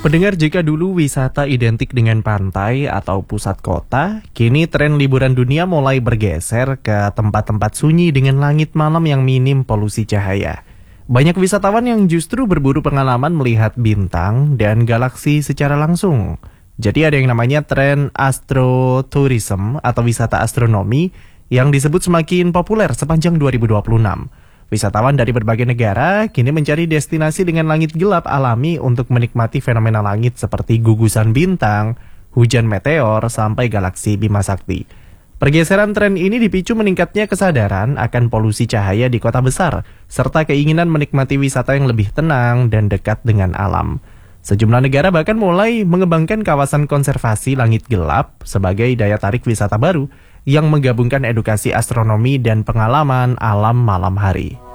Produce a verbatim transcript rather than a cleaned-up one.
Pendengar, jika dulu wisata identik dengan pantai atau pusat kota, kini tren liburan dunia mulai bergeser ke tempat-tempat sunyi dengan langit malam yang minim polusi cahaya. Banyak wisatawan yang justru berburu pengalaman melihat bintang dan galaksi secara langsung. Jadi ada yang namanya tren astrotourism atau wisata astronomi yang disebut semakin populer sepanjang dua ribu dua puluh enam. Wisatawan dari berbagai negara kini mencari destinasi dengan langit gelap alami untuk menikmati fenomena langit seperti gugusan bintang, hujan meteor, sampai galaksi Bima Sakti. Pergeseran tren ini dipicu meningkatnya kesadaran akan polusi cahaya di kota besar, serta keinginan menikmati wisata yang lebih tenang dan dekat dengan alam. Sejumlah negara bahkan mulai mengembangkan kawasan konservasi langit gelap sebagai daya tarik wisata baru yang menggabungkan edukasi astronomi dan pengalaman alam malam hari.